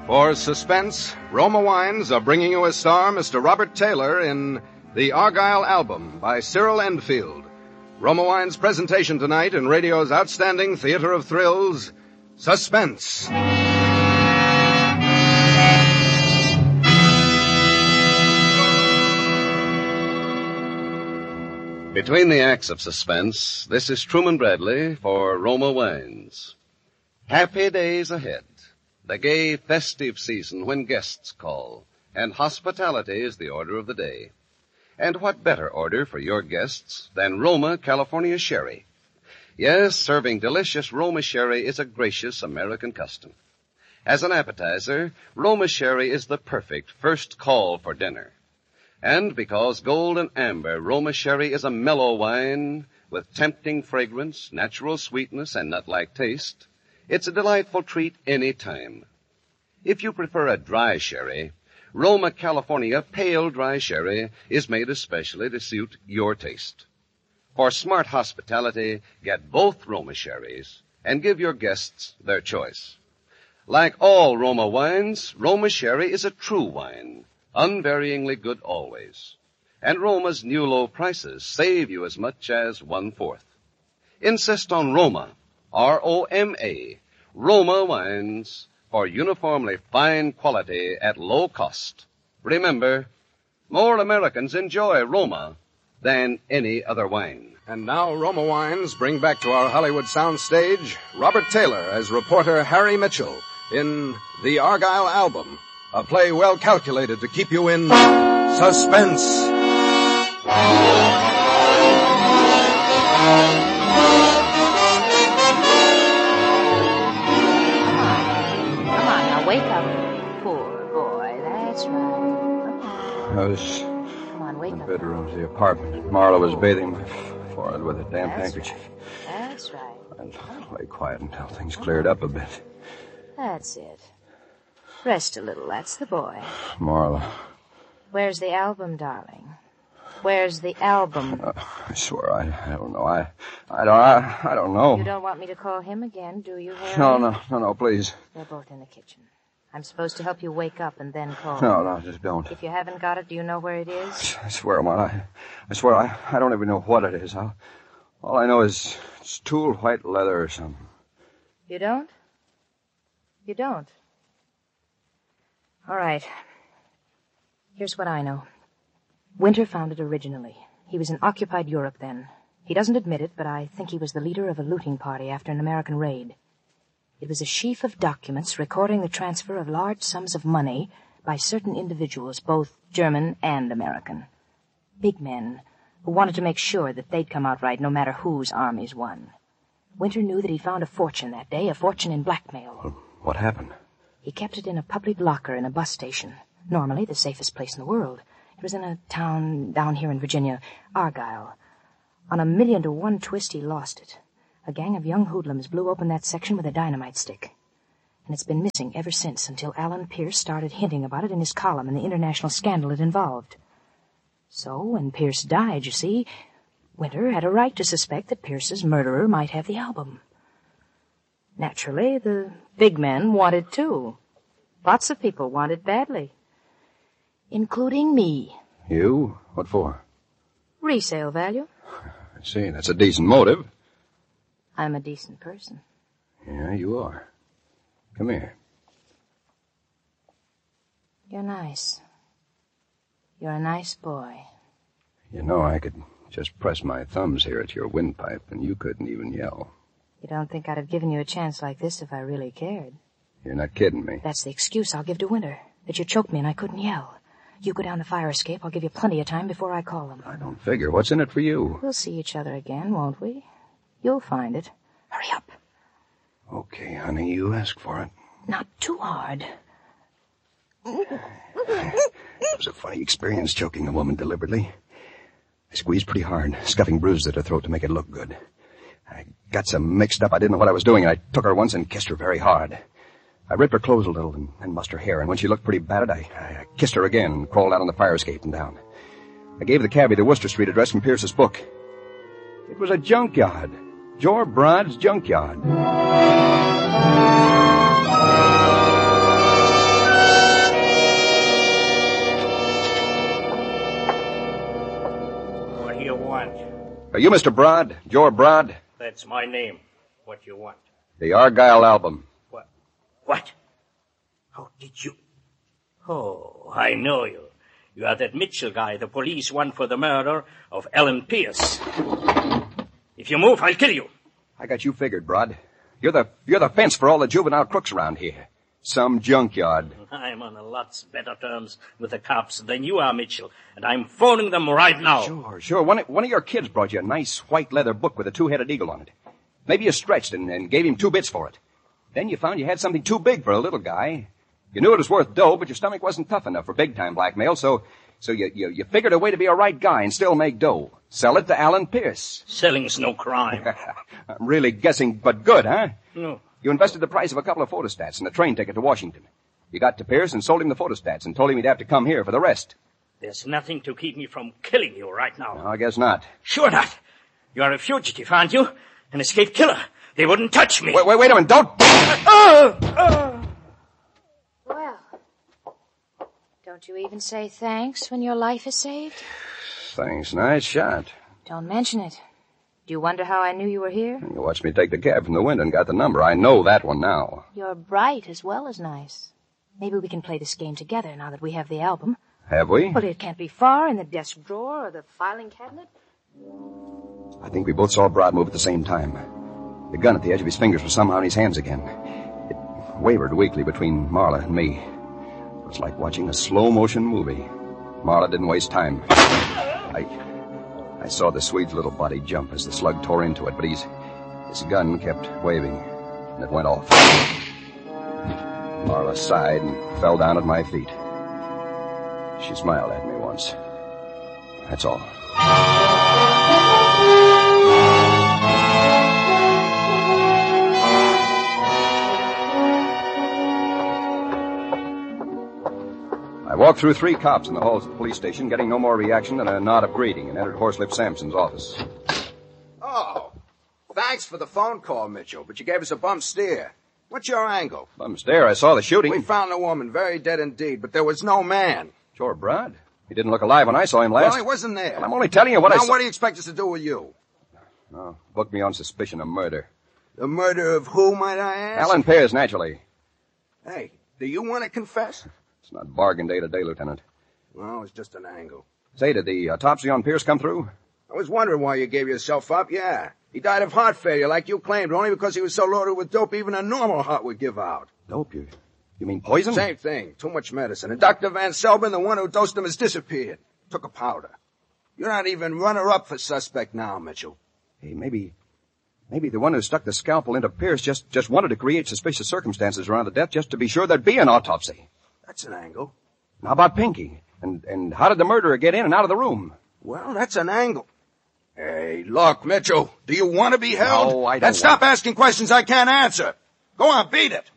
For Suspense, Roma Wines are bringing you a star, Mr. Robert Taylor, in The Argyle Album by Cyril Endfield. Roma Wines' presentation tonight in radio's outstanding theater of thrills, Suspense. Between the acts of Suspense, this is Truman Bradley for Roma Wines. Happy days ahead. The gay, festive season when guests call, and hospitality is the order of the day. And what better order for your guests than Roma California Sherry? Yes, serving delicious Roma Sherry is a gracious American custom. As an appetizer, Roma Sherry is the perfect first call for dinner. And because Gold and Amber Roma Sherry is a mellow wine with tempting fragrance, natural sweetness, and nut-like taste, it's a delightful treat any time. If you prefer a dry sherry, Roma California Pale Dry Sherry is made especially to suit your taste. For smart hospitality, get both Roma Sherries and give your guests their choice. Like all Roma wines, Roma Sherry is a true wine, unvaryingly good always. And Roma's new low prices save you as much as 1/4. Insist on Roma. R-O-M-A, Roma Wines, for uniformly fine quality at low cost. Remember, more Americans enjoy Roma than any other wine. And now Roma Wines bring back to our Hollywood soundstage Robert Taylor as reporter Harry Mitchell in The Argyle Album, a play well calculated to keep you in suspense. Wake up. Poor boy, that's right. I was Come on, wake in the up. bedroom of the apartment. Marla was bathing my forehead with a damp handkerchief. Right. That's right. I'd lay quiet until things cleared up a bit. That's it. Rest a little, that's the boy. Marla, Where's the album, darling? Where's the album? I swear I don't know. I don't know. You don't want me to call him again, do you, Harry? No, please. They're both in the kitchen. I'm supposed to help you wake up and then call. No, just don't. If you haven't got it, do you know where it is? I swear, Marla, I swear I don't even know what it is. All I know is it's tool white leather or something. You don't? You don't? All right. Here's what I know. Winter found it originally. He was in occupied Europe then. He doesn't admit it, but I think he was the leader of a looting party after an American raid. It was a sheaf of documents recording the transfer of large sums of money by certain individuals, both German and American. Big men who wanted to make sure that they'd come out right no matter whose armies won. Winter knew that he found a fortune that day, a fortune in blackmail. Well, what happened? He kept it in a public locker in a bus station, normally the safest place in the world. It was in a town down here in Virginia, Argyle. On a 1,000,000-to-1 twist, he lost it. A gang of young hoodlums blew open that section with a dynamite stick. And it's been missing ever since, until Alan Pierce started hinting about it in his column and the international scandal it involved. So, when Pierce died, you see, Winter had a right to suspect that Pierce's murderer might have the album. Naturally, the big men wanted too. Lots of people wanted badly. Including me. You? What for? Resale value. I see. That's a decent motive. I'm a decent person. Yeah, you are. Come here. You're nice. You're a nice boy. You know, I could just press my thumbs here at your windpipe, and you couldn't even yell. You don't think I'd have given you a chance like this if I really cared? You're not kidding me. That's the excuse I'll give to Winter, that you choked me and I couldn't yell. You go down the fire escape, I'll give you plenty of time before I call them. I don't figure. What's in it for you? We'll see each other again, won't we? You'll find it. Hurry up. Okay, honey, you ask for it. Not too hard. It was a funny experience choking a woman deliberately. I squeezed pretty hard, scuffing bruises at her throat to make it look good. I got so mixed up I didn't know what I was doing, and I took her once and kissed her very hard. I ripped her clothes a little and mussed her hair, and when she looked pretty battered, I kissed her again and crawled out on the fire escape and down. I gave the cabbie the Worcester Street address from Pierce's book. It was a junkyard. Jor Brod's junkyard. Are you Mr. Broad? Joe Broad? That's my name. What you want? The Argyle album. What? How did you... Oh, I know you. You are that Mitchell guy the police want for the murder of Ellen Pierce. If you move, I'll kill you. I got you figured, Broad. You're the fence for all the juvenile crooks around here. Some junkyard. I'm on a lot better terms with the cops than you are, Mitchell, and I'm phoning them right now. Sure. One of your kids brought you a nice white leather book with a two-headed eagle on it. Maybe you stretched and gave him 2 bits for it. Then you found you had something too big for a little guy. You knew it was worth dough, but your stomach wasn't tough enough for big-time blackmail, so you figured a way to be a right guy and still make dough. Sell it to Alan Pierce. Selling's no crime. I'm really guessing, but good, huh? No. You invested the price of a couple of photostats and a train ticket to Washington. You got to Pierce and sold him the photostats and told him he'd have to come here for the rest. There's nothing to keep me from killing you right now. No, I guess not. Sure not. You are a fugitive, aren't you? An escaped killer. They wouldn't touch me. Wait a minute, don't... Well, don't you even say thanks when your life is saved? Thanks, nice shot. Don't mention it. Do you wonder how I knew you were here? You watched me take the cab from the window and got the number. I know that one now. You're bright as well as nice. Maybe we can play this game together now that we have the album. Have we? Well, it can't be far in the desk drawer or the filing cabinet. I think we both saw Broad move at the same time. The gun at the edge of his fingers was somehow in his hands again. It wavered weakly between Marla and me. It was like watching a slow-motion movie. Marla didn't waste time. I saw the Swede's little body jump as the slug tore into it, but his gun kept waving, and it went off. Marla sighed and fell down at my feet. She smiled at me once. That's all. I walked through 3 cops in the halls of the police station, getting no more reaction than a nod of greeting, and entered Horselip Sampson's office. Oh, thanks for the phone call, Mitchell, but you gave us a bum steer. What's your angle? Bum stare, I saw the shooting. We found the woman, very dead indeed, but there was no man. Sure, Broad. He didn't look alive when I saw him last. Well, he wasn't there. Well, I'm only telling you what I saw. Now, what do you expect us to do with you? Oh, book me on suspicion of murder. The murder of who, might I ask? Alan Pierce, naturally. Hey, do you want to confess? It's not bargain day today, Lieutenant. Well, it's just an angle. Say, did the autopsy on Pierce come through? I was wondering why you gave yourself up, yeah. He died of heart failure like you claimed, only because he was so loaded with dope even a normal heart would give out. Dope? You mean poison? Same thing. Too much medicine. And Dr. Van Selbin, the one who dosed him, has disappeared. Took a powder. You're not even runner-up for suspect now, Mitchell. Hey, maybe the one who stuck the scalpel into Pierce just wanted to create suspicious circumstances around the death just to be sure there'd be an autopsy. That's an angle. How about Pinky? And how did the murderer get in and out of the room? Well, that's an angle. Hey, look, Mitchell, do you want to be held? No, I don't. Then stop asking questions I can't answer. Go on, beat it.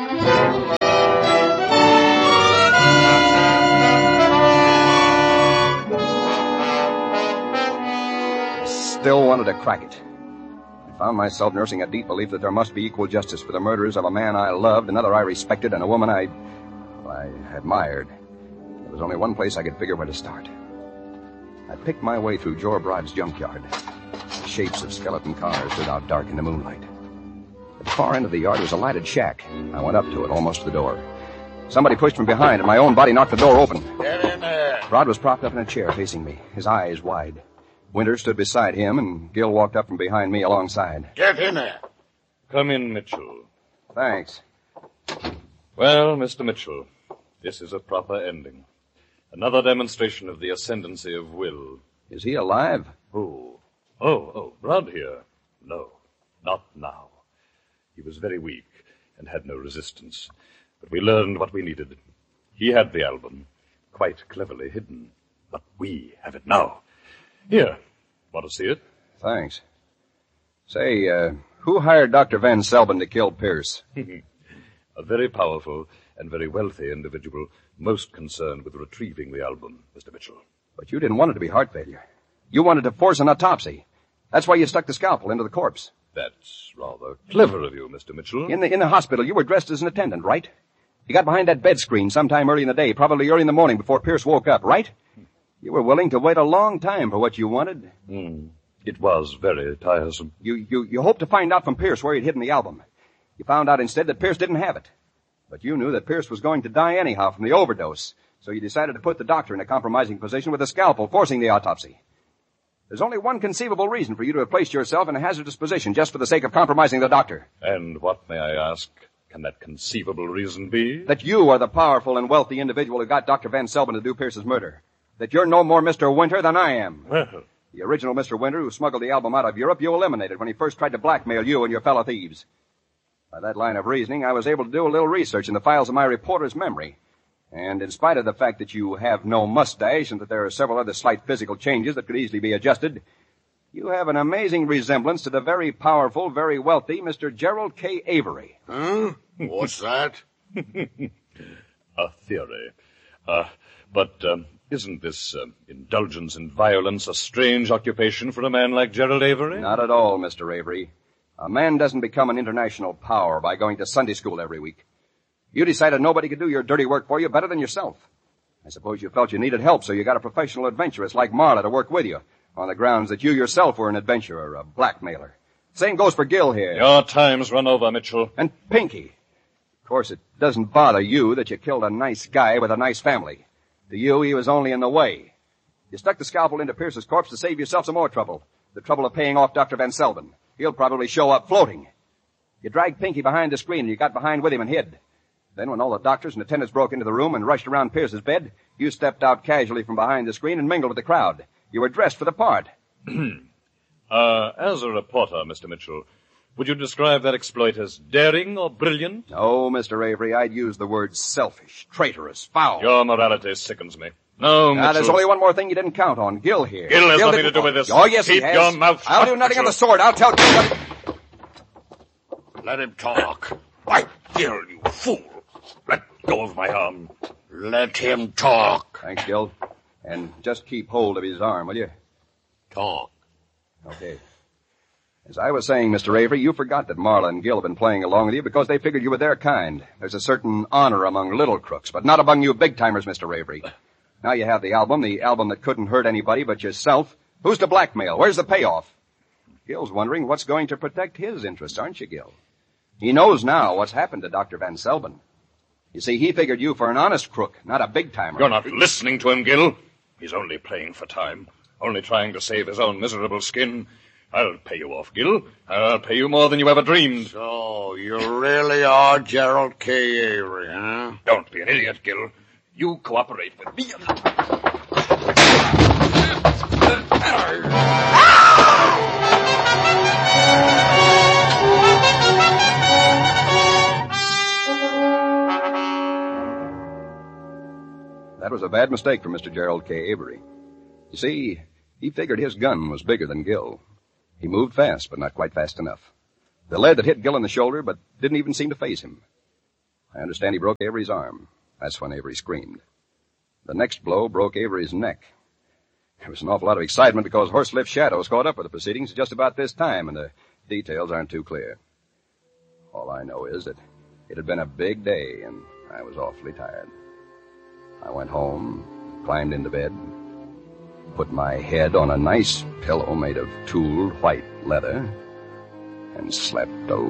Still wanted to crack it. I found myself nursing a deep belief that there must be equal justice for the murderers of a man I loved, another I respected, and a woman I admired. There was only one place I could figure where to start. I picked my way through Joe Broad's junkyard. The shapes of skeleton cars stood out dark in the moonlight. At the far end of the yard was a lighted shack. I went up to it, almost to the door. Somebody pushed from behind, and my own body knocked the door open. Get in there. Broad was propped up in a chair facing me, his eyes wide. Winter stood beside him, and Gil walked up from behind me alongside. Get in there. Come in, Mitchell. Thanks. Well, Mr. Mitchell, this is a proper ending. Another demonstration of the ascendancy of will. Is he alive? Who? Oh, Broad here. No, not now. He was very weak and had no resistance. But we learned what we needed. He had the album, quite cleverly hidden. But we have it now. Here, want to see it? Thanks. Say, who hired Dr. Van Selbin to kill Pierce? A very powerful and very wealthy individual, most concerned with retrieving the album, Mr. Mitchell. But you didn't want it to be heart failure. You wanted to force an autopsy. That's why you stuck the scalpel into the corpse. That's rather clever of you, Mr. Mitchell. In the hospital, you were dressed as an attendant, right? You got behind that bed screen sometime early in the day, probably early in the morning before Pierce woke up, right? You were willing to wait a long time for what you wanted. It was very tiresome. You hoped to find out from Pierce where he'd hidden the album. You found out instead that Pierce didn't have it. But you knew that Pierce was going to die anyhow from the overdose, so you decided to put the doctor in a compromising position with a scalpel, forcing the autopsy. There's only one conceivable reason for you to have placed yourself in a hazardous position just for the sake of compromising the doctor. And what, may I ask, can that conceivable reason be? That you are the powerful and wealthy individual who got Dr. Van Selbin to do Pierce's murder. That you're no more Mr. Winter than I am. Well, The original Mr. Winter who smuggled the album out of Europe, you eliminated when he first tried to blackmail you and your fellow thieves. By that line of reasoning, I was able to do a little research in the files of my reporter's memory. And in spite of the fact that you have no mustache and that there are several other slight physical changes that could easily be adjusted, you have an amazing resemblance to the very powerful, very wealthy Mr. Gerald K. Avery. Huh? What's that? a theory. But isn't this indulgence in violence a strange occupation for a man like Gerald Avery? Not at all, Mr. Avery. A man doesn't become an international power by going to Sunday school every week. You decided nobody could do your dirty work for you better than yourself. I suppose you felt you needed help, so you got a professional adventuress like Marla to work with you, on the grounds that you yourself were an adventurer, a blackmailer. Same goes for Gil here. Your time's run over, Mitchell. And Pinky. Of course, it doesn't bother you that you killed a nice guy with a nice family. To you, he was only in the way. You stuck the scalpel into Pierce's corpse to save yourself some more trouble. The trouble of paying off Dr. Van Selbin. He'll probably show up floating. You dragged Pinky behind the screen and you got behind with him and hid. Then when all the doctors and attendants broke into the room and rushed around Pierce's bed, you stepped out casually from behind the screen and mingled with the crowd. You were dressed for the part. As a reporter, Mr. Mitchell, would you describe that exploit as daring or brilliant? No, Mr. Avery, I'd use the words selfish, traitorous, foul. Your morality sickens me. No, Mitchell. There's only one more thing you didn't count on. Gil here. Gil has nothing to do with this. Oh, yes, Keep he has. your mouth shut, I'll do nothing Mitchell. on the sword. I'll tell Gil. Let him talk. By Gil, you fool. Let go of my arm. Let him talk. Thanks, Gil. And just keep hold of his arm, will you? Talk. Okay. As I was saying, Mr. Avery, you forgot that Marla and Gil have been playing along with you because they figured you were their kind. There's a certain honor among little crooks, but not among you big-timers, Mr. Avery. Now you have the album that couldn't hurt anybody but yourself. Who's to blackmail? Where's the payoff? Gil's wondering what's going to protect his interests, aren't you, Gil? He knows now what's happened to Dr. Van Selbin. You see, he figured you for an honest crook, not a big-timer. You're not listening to him, Gil. He's only playing for time, only trying to save his own miserable skin. I'll pay you off, Gil. I'll pay you more than you ever dreamed. So, you really are Gerald K. Avery, huh? Don't be an idiot, Gil. You cooperate with me. That was a bad mistake for Mr. Gerald K. Avery. You see, he figured his gun was bigger than Gil. He moved fast, but not quite fast enough. The lead that hit Gil in the shoulder, but didn't even seem to faze him. I understand he broke Avery's arm. That's when Avery screamed. The next blow broke Avery's neck. There was an awful lot of excitement because Horselift Shadows caught up with the proceedings just about this time, and the details aren't too clear. All I know is that it had been a big day, and I was awfully tired. I went home, climbed into bed, put my head on a nice pillow made of tooled white leather, and slept a